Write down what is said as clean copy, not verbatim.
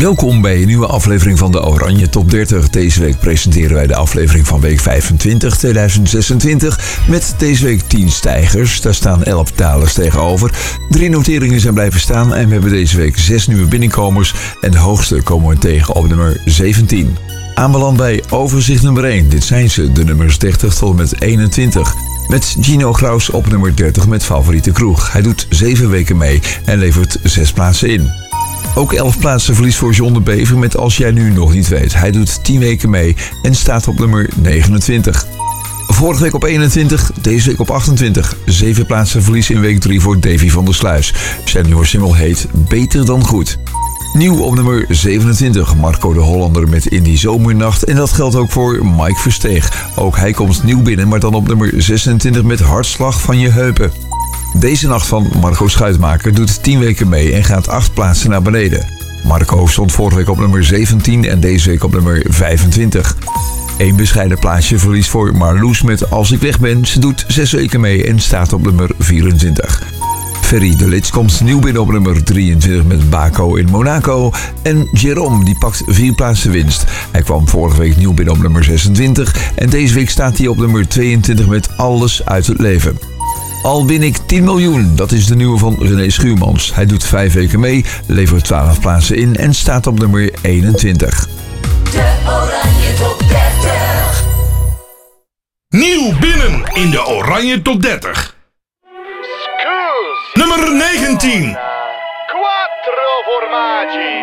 Welkom bij een nieuwe aflevering van de Oranje Top 30. Deze week presenteren wij de aflevering van week 25, 2026. Met deze week 10 stijgers. Daar staan 11 dalers tegenover. 3 noteringen zijn blijven staan en we hebben deze week 6 nieuwe binnenkomers. En de hoogste komen we tegen op nummer 17. Aanbeland bij overzicht nummer 1. Dit zijn ze, de nummers 30 tot en met 21. Met Gino Graus op nummer 30 met Favoriete Kroeg. Hij doet 7 weken mee en levert 6 plaatsen in. Ook 11 plaatsen verlies voor John de Bever met Als jij nu nog niet weet. Hij doet 10 weken mee en staat op nummer 29. Vorige week op 21, deze week op 28. 7 plaatsen verlies in week 3 voor Davy van der Sluis. Zijn nieuwe single heet Beter dan Goed. Nieuw op nummer 27, Marco de Hollander met In die zomernacht. En dat geldt ook voor Mike Versteeg. Ook hij komt nieuw binnen, maar dan op nummer 26 met Hartslag van je heupen. Deze nacht van Marco Schuitmaker doet 10 weken mee en gaat 8 plaatsen naar beneden. Marco stond vorige week op nummer 17 en deze week op nummer 25. Eén bescheiden plaatsje verlies voor Marloes met Als ik weg ben. Ze doet 6 weken mee en staat op nummer 24. Ferry de Lits komt nieuw binnen op nummer 23 met Baco in Monaco. En Jerome die pakt 4 plaatsen winst. Hij kwam vorige week nieuw binnen op nummer 26 en deze week staat hij op nummer 22 met Alles uit het leven. Al win ik 10 miljoen, dat is de nieuwe van René Schuurmans. Hij doet 5 weken mee, levert 12 plaatsen in en staat op nummer 21. De Oranje Top 30. Nieuw binnen in de Oranje Top 30. Nummer 19. Quattro formaggi.